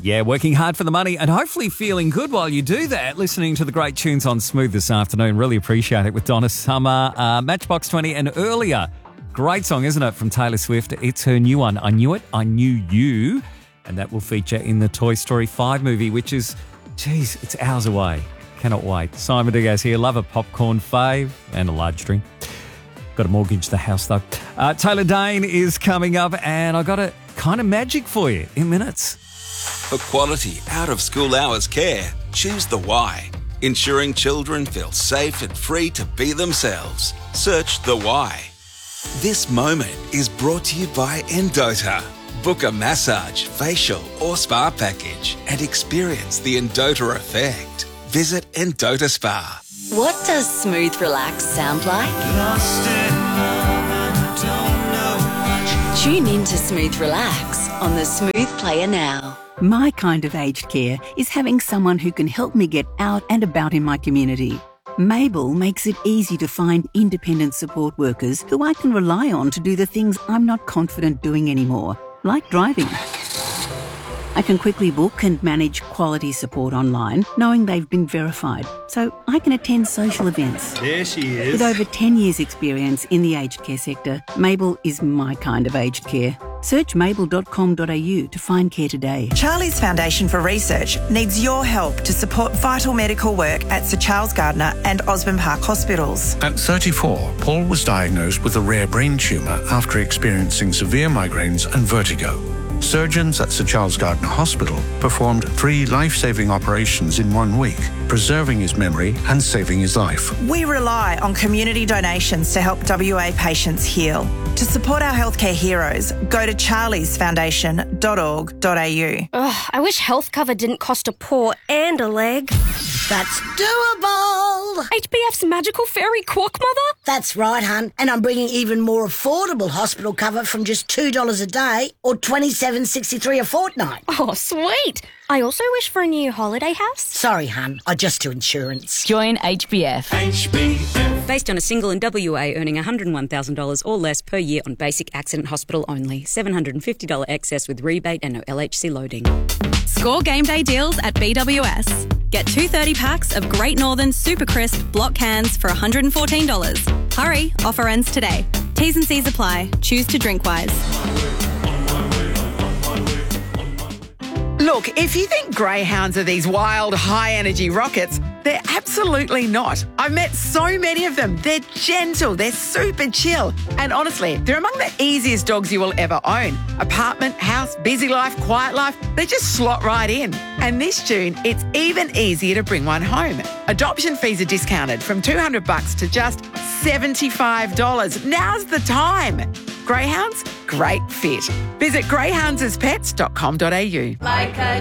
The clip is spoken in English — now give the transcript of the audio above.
Yeah, working hard for the money and hopefully feeling good while you do that. Listening to the great tunes on Smooth this afternoon. Really appreciate it with Donna Summer, Matchbox 20 and earlier. Great song, isn't it, from Taylor Swift? It's her new one, I Knew It, I Knew You. And that will feature in the Toy Story 5 movie, which is, it's hours away. Cannot wait. Simon Diaz here. Love a popcorn fave and a large drink. Got to mortgage the house, though. Taylor Dane is coming up, and I got a kind of magic for you in minutes. For quality out-of-school hours care, choose the Y. Ensuring children feel safe and free to be themselves. Search the Y. This moment is brought to you by Endota. Book a massage, facial or spa package and experience the Endota effect. Visit Endota Spa. What does smooth relax sound like? Lost in love and don't know much. Tune in to Smooth Relax on the Smooth Player now. My kind of aged care is having someone who can help me get out and about in my community. Mabel makes it easy to find independent support workers who I can rely on to do the things I'm not confident doing anymore, like driving. I can quickly book and manage quality support online, knowing they've been verified, so I can attend social events. There she is. With over 10 years' experience in the aged care sector, Mabel is my kind of aged care. Search mabel.com.au to find care today. Charlie's Foundation for Research needs your help to support vital medical work at Sir Charles Gardner and Osborne Park hospitals. At 34, Paul was diagnosed with a rare brain tumour after experiencing severe migraines and vertigo. Surgeons at Sir Charles Gardner Hospital performed 3 life-saving operations in 1 week, preserving his memory and saving his life. We rely on community donations to help WA patients heal. To support our healthcare heroes, go to charliesfoundation.org.au. Ugh, I wish health cover didn't cost a paw and a leg. That's doable. HBF's magical fairy quack mother? That's right, hun. And I'm bringing even more affordable hospital cover from just $2 a day or $27.63 a fortnight. Oh, sweet. I also wish for a new holiday house. Sorry, hun. I just do insurance. Join HBF. HBF. Based on a single in WA earning $101,000 or less per year on basic accident hospital only. $750 excess with rebate and no LHC loading. Score game day deals at BWS. Get 2 30-packs of Great Northern Super Crisp block cans for $114. Hurry, offer ends today. T's and C's apply. Choose to drink wise. Look, if you think greyhounds are these wild, high-energy rockets, they're absolutely not. I've met so many of them. They're gentle, they're super chill. And honestly, they're among the easiest dogs you will ever own. Apartment, house, busy life, quiet life, they just slot right in. And this June, it's even easier to bring one home. Adoption fees are discounted from $200 to just $75. Now's the time. Greyhounds, great fit. Visit greyhoundsaspets.com.au. Like a